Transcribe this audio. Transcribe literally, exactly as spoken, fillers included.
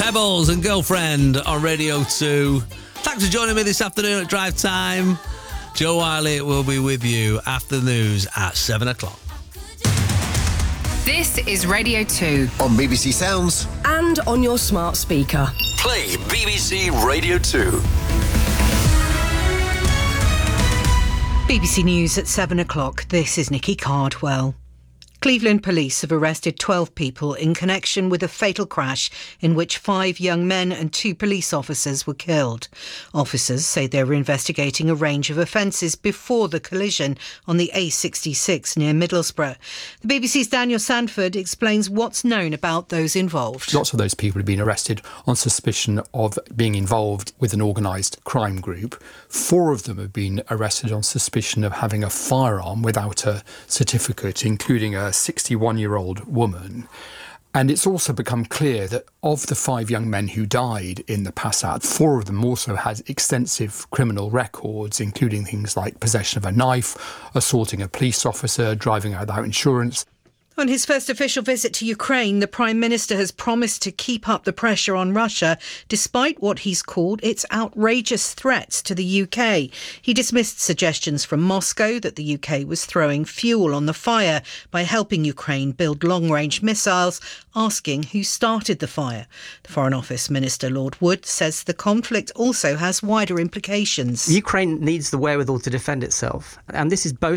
Pebbles and Girlfriend on Radio two. Thanks for joining me this afternoon at Drive Time. Joe Wiley will be with you after the news at seven o'clock. This is Radio two. On B B C Sounds. And on your smart speaker. Play B B C Radio two. B B C News at seven o'clock. This is Nikki Cardwell. Cleveland police have arrested twelve people in connection with a fatal crash in which five young men and two police officers were killed. Officers say they were investigating a range of offences before the collision on the A sixty-six near Middlesbrough. The B B C's Daniel Sandford explains what's known about those involved. Lots of those people have been arrested on suspicion of being involved with an organised crime group. Four of them have been arrested on suspicion of having a firearm without a certificate, including a sixty-one-year-old woman. And it's also become clear that of the five young men who died in the Passat, four of them also had extensive criminal records, including things like possession of a knife, assaulting a police officer, driving without insurance. On his first official visit to Ukraine, the Prime Minister has promised to keep up the pressure on Russia, despite what he's called its outrageous threats to the U K. He dismissed suggestions from Moscow that the U K was throwing fuel on the fire by helping Ukraine build long-range missiles, asking who started the fire. The Foreign Office Minister Lord Wood says the conflict also has wider implications. Ukraine needs the wherewithal to defend itself, and this is both